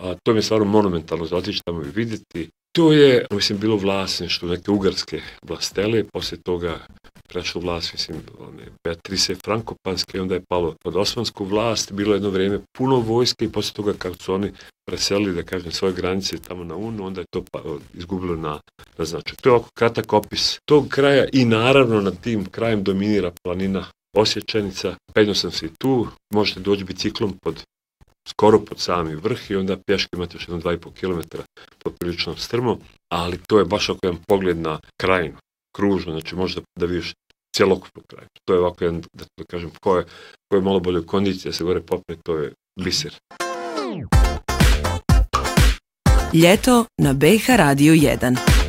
a to mi je stvarno monumentalno za otići tamo i vidjeti. To je, mislim, bilo vlasništvo neke ugarske vlastele, poslije toga prešlo vlast, mislim, Beatrice Frankopanske, onda je palo pod osmansku vlast, bilo jedno vrijeme puno vojske i poslije toga kad su oni preselili, da kažem, svoje granice tamo na Unu, onda je to izgubilo na značaju. To je ovako kratak opis tog kraja i naravno nad tim krajem dominira planina Osječanica. Penio sam se i tu, možete doći biciklom skoro pod sami vrh i onda pješke imate još 2,5 km poprilično strmo, ali to je baš ovako jedan pogled na krajinu, kružno, znači možda da vidiš cjelokupnu krajinu. To je ovako jedan, da kažem, ko je malo bolje kondicije, da se gore popne, to je biser. Ljeto na BiH Radio 1.